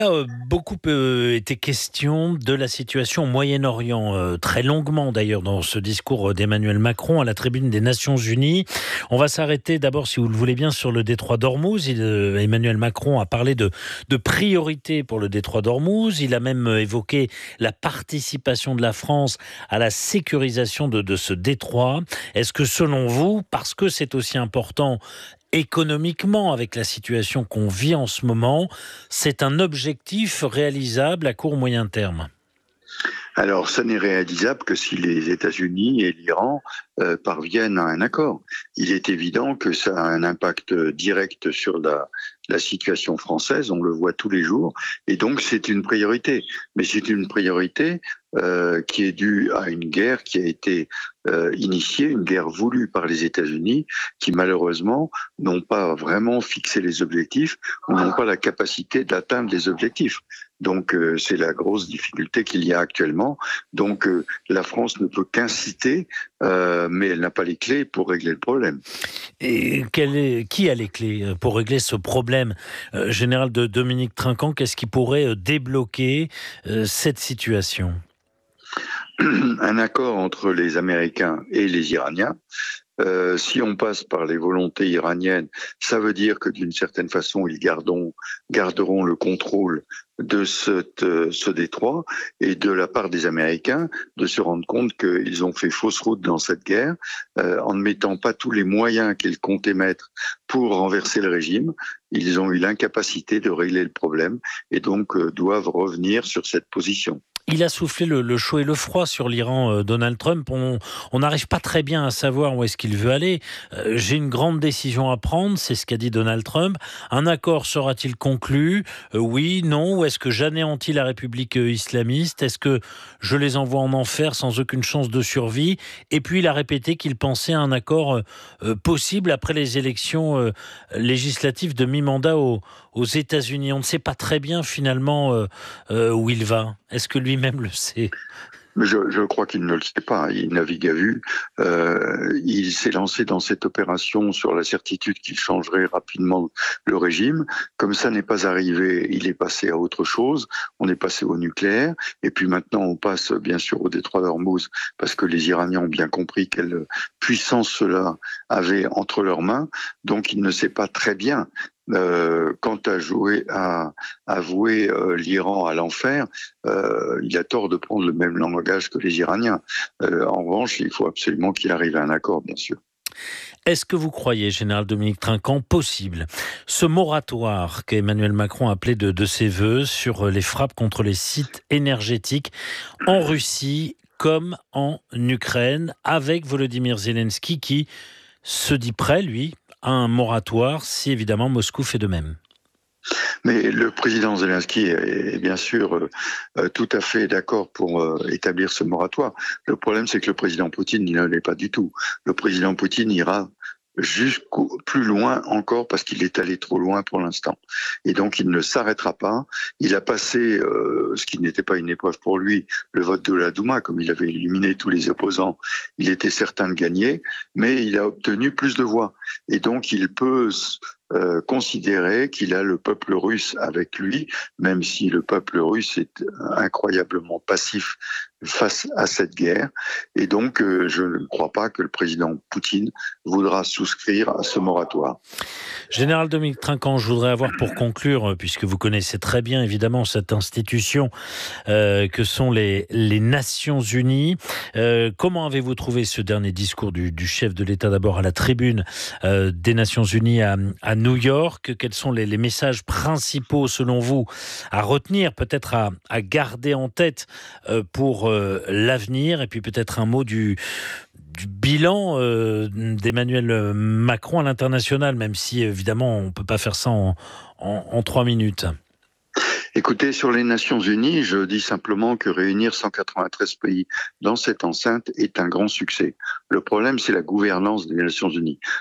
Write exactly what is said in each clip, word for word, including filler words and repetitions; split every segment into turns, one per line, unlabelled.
Euh, beaucoup euh, été question de la situation au Moyen-Orient, euh, très longuement d'ailleurs dans ce discours d'Emmanuel Macron à la tribune des Nations Unies. On va s'arrêter d'abord, si vous le voulez bien, sur le détroit d'Ormuz. Il, euh, Emmanuel Macron a parlé de, de priorité pour le détroit d'Ormuz. Il a même euh, évoqué la participation de la France à la sécurisation de, de ce détroit. Est-ce que selon vous, parce que c'est aussi important économiquement, avec la situation qu'on vit en ce moment, c'est un objectif réalisable à court moyen terme?
Alors, ça n'est réalisable que si les États-Unis et l'Iran euh, parviennent à un accord. Il est évident que ça a un impact direct sur la, la situation française, on le voit tous les jours, et donc c'est une priorité. Mais c'est une priorité euh, qui est due à une guerre qui a été euh, initiée, une guerre voulue par les États-Unis, qui malheureusement n'ont pas vraiment fixé les objectifs ou n'ont pas la capacité d'atteindre les objectifs. Donc euh, c'est la grosse difficulté qu'il y a actuellement. Donc euh, la France ne peut qu'inciter, euh, mais elle n'a pas les clés pour régler le problème.
Et quel est, qui a les clés pour régler ce problème? Euh, Général de Dominique Trinquant, qu'est-ce qui pourrait euh, débloquer euh, cette situation?
Un accord entre les Américains et les Iraniens. Euh, si on passe par les volontés iraniennes, ça veut dire que d'une certaine façon, ils garderont, garderont le contrôle de cette, ce détroit, et de la part des Américains, de se rendre compte qu'ils ont fait fausse route dans cette guerre, euh, en ne mettant pas tous les moyens qu'ils comptaient mettre pour renverser le régime. Ils ont eu l'incapacité de régler le problème et donc euh, doivent revenir sur cette position.
Il a soufflé le, le chaud et le froid sur l'Iran, euh, Donald Trump. On on n'arrive pas très bien à savoir où est-ce qu'il veut aller. Euh, j'ai une grande décision à prendre, c'est ce qu'a dit Donald Trump. Un accord sera-t-il conclu? Euh, Oui, non? Ou est-ce que j'anéantis la République euh, islamiste? Est-ce que je les envoie en enfer sans aucune chance de survie? Et puis il a répété qu'il pensait à un accord euh, euh, possible après les élections euh, législatives de mi-mandat au- aux États-Unis. On ne sait pas très bien finalement euh, euh, où il va. Est-ce que lui-même le sait?
Mais je, je crois qu'il ne le sait pas, il navigue à vue. Euh, il s'est lancé dans cette opération sur la certitude qu'il changerait rapidement le régime. Comme ça n'est pas arrivé, il est passé à autre chose. On est passé au nucléaire. Et puis maintenant, on passe bien sûr au détroit d'Ormuz, parce que les Iraniens ont bien compris quelle puissance cela avait entre leurs mains. Donc il ne sait pas très bien. Euh, quant à jouer à, à vouer euh, l'Iran à l'enfer, euh, il a tort de prendre le même langage que les Iraniens. Euh, en revanche, il faut absolument qu'il arrive à un accord, bien sûr.
Est-ce que vous croyez, Général Dominique Trinquant, possible ce moratoire qu'Emmanuel Macron a appelé de, de ses voeux sur les frappes contre les sites énergétiques en Russie comme en Ukraine, avec Volodymyr Zelensky qui se dit prêt, lui, à un moratoire si évidemment Moscou fait de même?
Mais le président Zelensky est, est bien sûr euh, euh, tout à fait d'accord pour euh, établir ce moratoire. Le problème, c'est que le président Poutine il ne l'est pas du tout. Le président Poutine ira jusqu'au plus loin encore parce qu'il est allé trop loin pour l'instant. Et donc il ne s'arrêtera pas. Il a passé, euh, ce qui n'était pas une épreuve pour lui, le vote de la Douma, comme il avait éliminé tous les opposants. Il était certain de gagner, mais il a obtenu plus de voix. Et donc il peut euh, considérer qu'il a le peuple russe avec lui, même si le peuple russe est incroyablement passif face à cette guerre. Et donc, euh, je ne crois pas que le président Poutine voudra souscrire à ce moratoire.
Général Dominique Trinquant, je voudrais avoir pour conclure, puisque vous connaissez très bien évidemment cette institution euh, que sont les, les Nations Unies. Euh, comment avez-vous trouvé ce dernier discours du, du chef de l'État, d'abord à la tribune euh, des Nations Unies à, à New York? Quels sont les, les messages principaux selon vous à retenir, peut-être à, à garder en tête euh, pour euh, l'avenir? Et puis peut-être un mot du du bilan euh, d'Emmanuel Macron à l'international, même si évidemment on ne peut pas faire ça en, en, en trois minutes.
Écoutez, sur les Nations Unies, je dis simplement que réunir cent quatre-vingt-treize pays dans cette enceinte est un grand succès. Le problème, c'est la gouvernance des Nations Unies.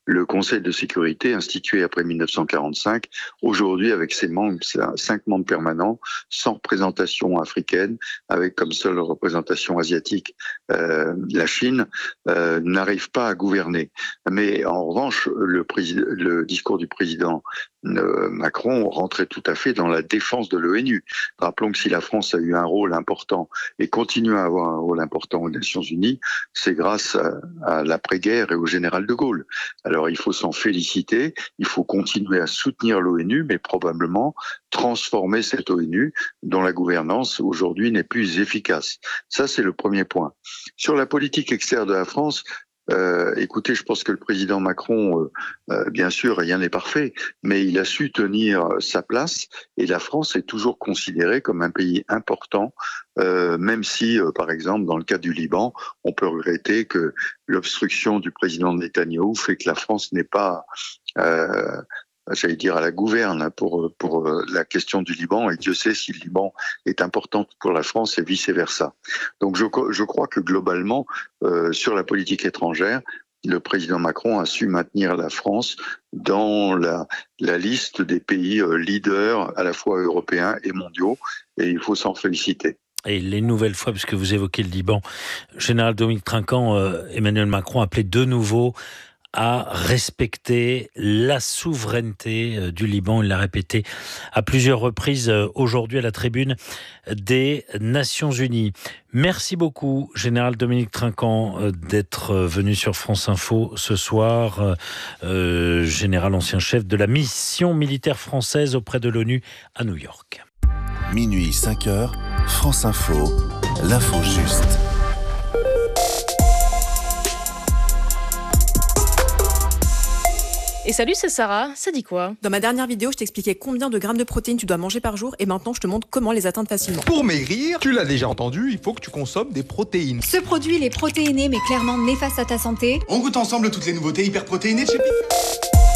le Conseil de sécurité institué après mille neuf cent quarante-cinq, aujourd'hui avec ses membres, cinq membres permanents, sans représentation africaine, avec comme seule représentation asiatique euh, la Chine, euh, n'arrive pas à gouverner. Mais en revanche, le, président, le discours du président euh, Macron rentrait tout à fait dans la défense de l'ONU. Rappelons que si la France a eu un rôle important et continue à avoir un rôle important aux Nations Unies, c'est grâce à, à l'après-guerre et au général de Gaulle. Alors il faut s'en féliciter, il faut continuer à soutenir l'ONU, mais probablement transformer cette ONU dont la gouvernance aujourd'hui n'est plus efficace. Ça, c'est le premier point. Sur la politique extérieure de la France, Euh, écoutez, je pense que le président Macron, euh, euh, bien sûr, rien n'est parfait, mais il a su tenir sa place et la France est toujours considérée comme un pays important, euh, même si, euh, par exemple, dans le cas du Liban, on peut regretter que l'obstruction du président Netanyahou fait que la France n'est pas... Euh, j'allais dire à la gouverne pour pour la question du Liban, et Dieu sait si le Liban est important pour la France et vice versa. Donc je je crois que globalement euh, sur la politique étrangère, le président Macron a su maintenir la France dans la la liste des pays euh, leaders à la fois européens et mondiaux, et il faut s'en féliciter.
Et les nouvelles fois, puisque vous évoquez le Liban, général Dominique Trinquant, euh, Emmanuel Macron appelait de nouveau à respecter la souveraineté du Liban. Il l'a répété à plusieurs reprises aujourd'hui à la tribune des Nations Unies. Merci beaucoup, Général Dominique Trinquant, d'être venu sur France Info ce soir. Euh, général ancien chef de la mission militaire française auprès de l'ONU à New York.
Minuit cinq heures, France Info, l'info juste.
Et salut, c'est Sarah, ça dit quoi?
Dans ma dernière vidéo, je t'expliquais combien de grammes de protéines tu dois manger par jour et maintenant je te montre comment les atteindre facilement.
Pour maigrir, tu l'as déjà entendu, il faut que tu consommes des protéines.
Ce produit, il est protéiné mais clairement néfaste à ta santé.
On goûte ensemble toutes les nouveautés hyper protéinées de chez Picard.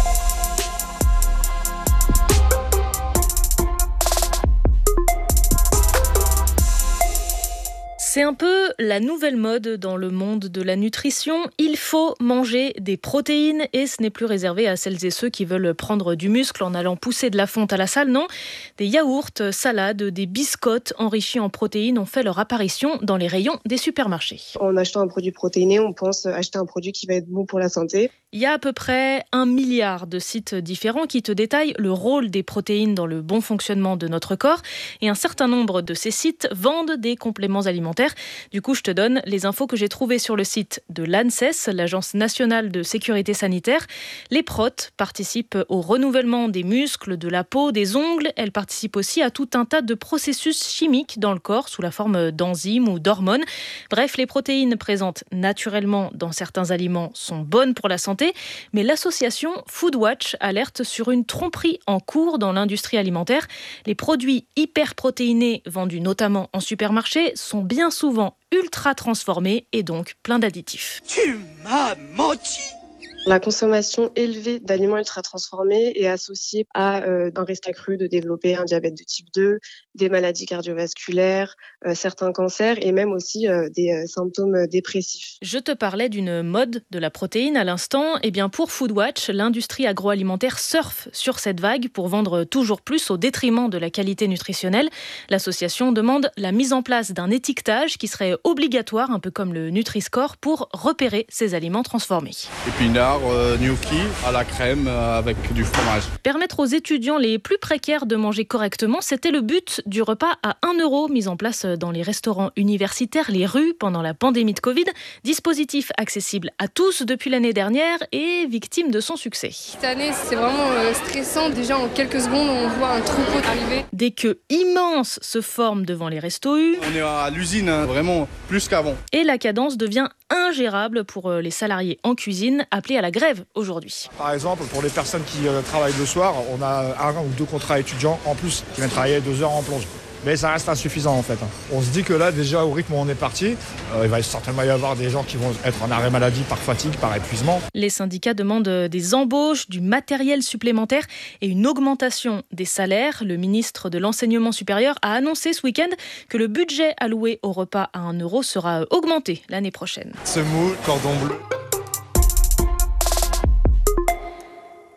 C'est un peu la nouvelle mode dans le monde de la nutrition. Il faut manger des protéines et ce n'est plus réservé à celles et ceux qui veulent prendre du muscle en allant pousser de la fonte à la salle. Non, des yaourts, salades, des biscottes enrichis en protéines ont fait leur apparition dans les rayons des supermarchés.
En achetant un produit protéiné, on pense acheter un produit qui va être bon pour la santé.
Il y a à peu près un milliard de sites différents qui te détaillent le rôle des protéines dans le bon fonctionnement de notre corps. Et un certain nombre de ces sites vendent des compléments alimentaires. Du coup, je te donne les infos que j'ai trouvées sur le site de l'ANSES, l'Agence nationale de sécurité sanitaire. Les protes participent au renouvellement des muscles, de la peau, des ongles. Elles participent aussi à tout un tas de processus chimiques dans le corps sous la forme d'enzymes ou d'hormones. Bref, les protéines présentes naturellement dans certains aliments sont bonnes pour la santé. Mais l'association Foodwatch alerte sur une tromperie en cours dans l'industrie alimentaire. Les produits hyperprotéinés vendus notamment en supermarché sont bien souvent ultra transformés et donc plein d'additifs.
Tu m'as menti!
La consommation élevée d'aliments ultra transformés est associée à euh, un risque accru de développer un diabète de type deux, des maladies cardiovasculaires, euh, certains cancers et même aussi euh, des euh, symptômes dépressifs.
Je te parlais d'une mode de la protéine à l'instant. Eh bien, pour Foodwatch, l'industrie agroalimentaire surfe sur cette vague pour vendre toujours plus au détriment de la qualité nutritionnelle. L'association demande la mise en place d'un étiquetage qui serait obligatoire, un peu comme le Nutri-Score, pour repérer ces aliments transformés.
Épinards, euh, gnocchi à la crème euh, avec du fromage.
Permettre aux étudiants les plus précaires de manger correctement, c'était le but du repas à un euro mis en place dans les restaurants universitaires, les rues pendant la pandémie de Covid. Dispositif accessible à tous depuis l'année dernière et victime de son succès.
Cette année, c'est vraiment stressant. Déjà, en quelques secondes, on voit un troupeau arriver.
Des queues immenses se forment devant les restos U.
On est à l'usine, hein, vraiment plus qu'avant.
Et la cadence devient ingérable pour les salariés en cuisine appelés à la grève aujourd'hui.
Par exemple, pour les personnes qui euh, travaillent le soir, on a un ou deux contrats étudiants en plus qui viennent travailler deux heures en plonge. Mais ça reste insuffisant en fait. On se dit que là, déjà au rythme où on est parti, euh, il va certainement y avoir des gens qui vont être en arrêt maladie par fatigue, par épuisement.
Les syndicats demandent des embauches, du matériel supplémentaire et une augmentation des salaires. Le ministre de l'Enseignement supérieur a annoncé ce week-end que le budget alloué au repas à un euro sera augmenté l'année prochaine.
Semoule, cordon bleu.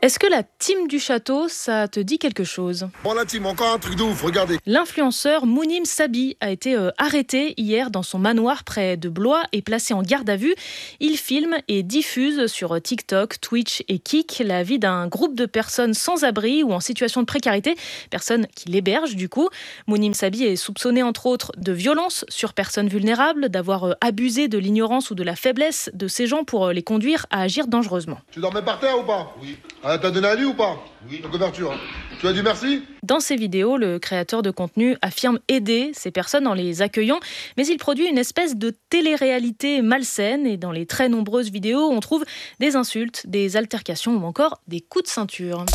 Est-ce que la team du château, ça te dit quelque chose ?
Bon la team, encore un truc de ouf, regardez.
L'influenceur Mounim Sabi a été euh, arrêté hier dans son manoir près de Blois et placé en garde à vue. Il filme et diffuse sur TikTok, Twitch et Kik la vie d'un groupe de personnes sans abri ou en situation de précarité, personnes qui l'hébergent du coup. Mounim Sabi est soupçonné entre autres de violence sur personnes vulnérables, d'avoir euh, abusé de l'ignorance ou de la faiblesse de ces gens pour euh, les conduire à agir dangereusement.
Tu dormais par terre ou pas ? Oui. Ah, t'as donné à lui ou pas ? Oui. La couverture. Hein. Tu as dit merci ?
Dans ses vidéos, le créateur de contenu affirme aider ces personnes en les accueillant, mais il produit une espèce de télé-réalité malsaine et dans les très nombreuses vidéos, on trouve des insultes, des altercations ou encore des coups de ceinture.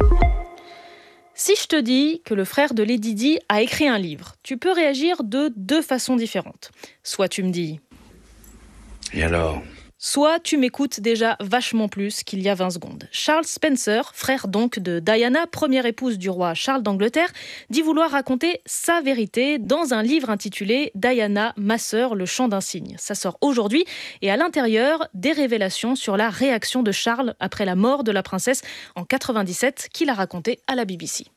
Si je te dis que le frère de Lady Di a écrit un livre, tu peux réagir de deux façons différentes. Soit tu me dis «
Et alors ?»
Soit tu m'écoutes déjà vachement plus qu'il y a vingt secondes. Charles Spencer, frère donc de Diana, première épouse du roi Charles d'Angleterre, dit vouloir raconter sa vérité dans un livre intitulé « Diana, ma sœur, le chant d'un cygne ». Ça sort aujourd'hui et à l'intérieur, des révélations sur la réaction de Charles après la mort de la princesse en quatre-vingt-dix-sept qu'il a raconté à la B B C.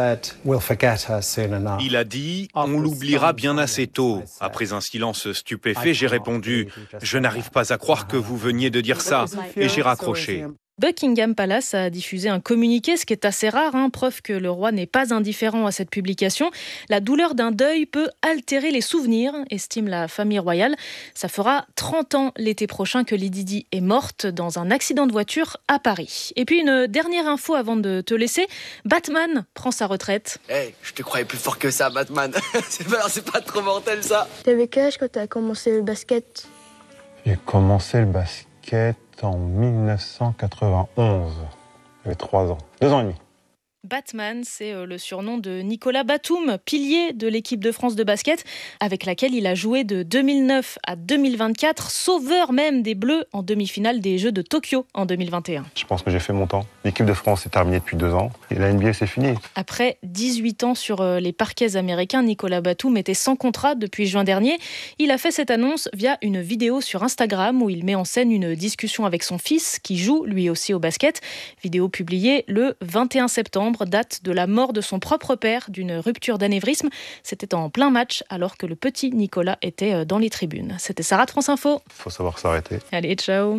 Il a dit « On l'oubliera bien assez tôt ». Après un silence stupéfait, j'ai répondu « Je n'arrive pas à croire que vous veniez de dire ça » et j'ai raccroché.
Buckingham Palace a diffusé un communiqué, ce qui est assez rare, hein, preuve que le roi n'est pas indifférent à cette publication. La douleur d'un deuil peut altérer les souvenirs, estime la famille royale. Ça fera trente ans l'été prochain que Lady Di est morte dans un accident de voiture à Paris. Et puis une dernière info avant de te laisser, Batman prend sa retraite.
Hey, je te croyais plus fort que ça, Batman. c'est, pas, c'est pas trop mortel ça.
T'avais quel âge quand t'as commencé le basket ?
J'ai commencé le basket en dix-neuf cent quatre-vingt-onze. J'avais trois ans, deux ans et demi.
Batman, c'est le surnom de Nicolas Batum, pilier de l'équipe de France de basket, avec laquelle il a joué de deux mille neuf à deux mille vingt-quatre, sauveur même des Bleus en demi-finale des Jeux de Tokyo en deux mille vingt et un.
Je pense que j'ai fait mon temps. L'équipe de France est terminée depuis deux ans et la N B A c'est fini.
Après dix-huit ans sur les parquets américains, Nicolas Batum était sans contrat depuis juin dernier. Il a fait cette annonce via une vidéo sur Instagram où il met en scène une discussion avec son fils qui joue lui aussi au basket. Vidéo publiée le vingt et un septembre. Date de la mort de son propre père, d'une rupture d'anévrisme. C'était en plein match, alors que le petit Nicolas était dans les tribunes. C'était Sarah de France Info.
Il faut savoir s'arrêter.
Allez, ciao.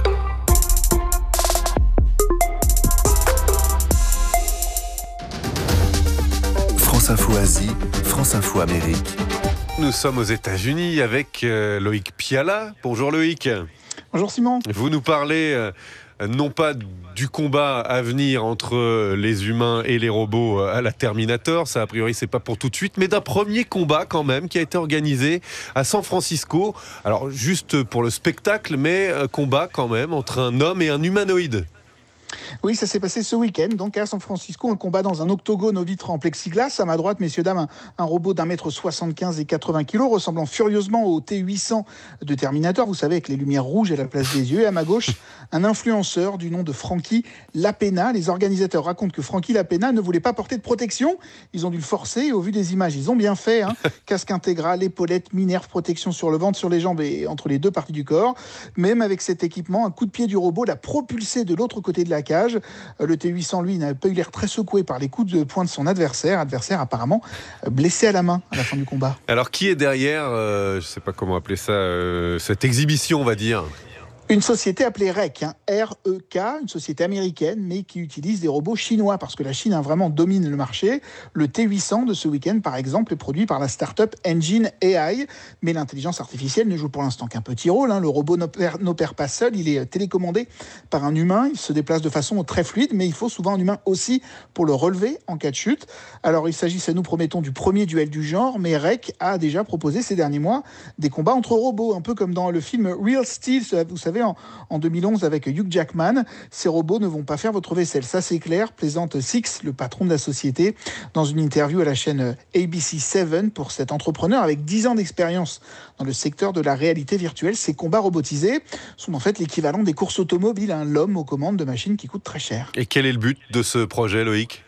France Info Asie, France Info Amérique.
Nous sommes aux États-Unis avec euh, Loïc Piala. Bonjour Loïc.
Bonjour Simon.
Vous nous parlez euh, non pas du combat à venir entre les humains et les robots à la Terminator, ça a priori c'est pas pour tout de suite, mais d'un premier combat quand même qui a été organisé à San Francisco. Alors juste pour le spectacle, mais un combat quand même entre un homme et un humanoïde.
Oui, ça s'est passé ce week-end, donc à San Francisco, un combat dans un octogone aux vitres en plexiglas. À ma droite, messieurs, dames, un, un robot d'un mètre soixante-quinze et quatre-vingts kilos, ressemblant furieusement au T huit cents de Terminator, vous savez, avec les lumières rouges à la place des yeux. Et à ma gauche, un influenceur du nom de Frankie Lapena. Les organisateurs racontent que Frankie Lapena ne voulait pas porter de protection. Ils ont dû le forcer, et au vu des images, ils ont bien fait. Hein. Casque intégral, épaulettes, minerve, protection sur le ventre, sur les jambes et entre les deux parties du corps. Même avec cet équipement, un coup de pied du robot l'a propulsé de l'autre côté de la cage. Le T huit cents, lui, n'a pas eu l'air très secoué par les coups de poing de son adversaire. Adversaire apparemment blessé à la main à la fin du combat.
Alors, qui est derrière, euh, je ne sais pas comment appeler ça, euh, cette exhibition, on va dire ?
Une société appelée R E C, hein, R E K, une société américaine, mais qui utilise des robots chinois, parce que la Chine hein, vraiment domine le marché. Le T huit cents de ce week-end, par exemple, est produit par la start-up Engine A I, mais l'intelligence artificielle ne joue pour l'instant qu'un petit rôle. Hein. Le robot n'opère, n'opère pas seul, il est télécommandé par un humain, il se déplace de façon très fluide, mais il faut souvent un humain aussi pour le relever en cas de chute. Alors il s'agissait, nous promettons, du premier duel du genre, mais R E C a déjà proposé ces derniers mois des combats entre robots, un peu comme dans le film Real Steel, vous savez, En, en deux mille onze avec Hugh Jackman. Ces robots ne vont pas faire votre vaisselle, ça c'est clair, plaisante Six, le patron de la société, dans une interview à la chaîne A B C sept. Pour cet entrepreneur avec dix ans d'expérience dans le secteur de la réalité virtuelle, ces combats robotisés sont en fait l'équivalent des courses automobiles, hein, l'homme aux commandes de machines qui coûtent très cher.
Et quel est le but de ce projet, Loïc ?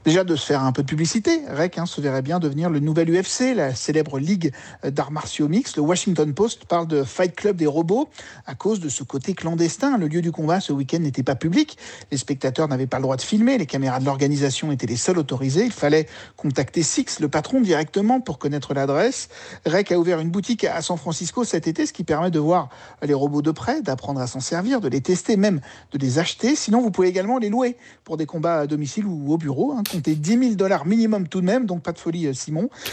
Déjà de se faire un peu de publicité, Rec hein, se verrait bien devenir le nouvel U F C, la célèbre ligue d'arts martiaux mixtes. Le Washington Post parle de Fight Club des robots à cause de ce côté clandestin. Le lieu du combat ce week-end n'était pas public. Les spectateurs n'avaient pas le droit de filmer. Les caméras de l'organisation étaient les seules autorisées. Il fallait contacter Six, le patron, directement pour connaître l'adresse. Rec a ouvert une boutique à San Francisco cet été, ce qui permet de voir les robots de près, d'apprendre à s'en servir, de les tester, même de les acheter. Sinon, vous pouvez également les louer pour des combats à domicile ou au bureau. Hein. Comptez dix mille dollars minimum tout de même, donc pas de folie, Simon.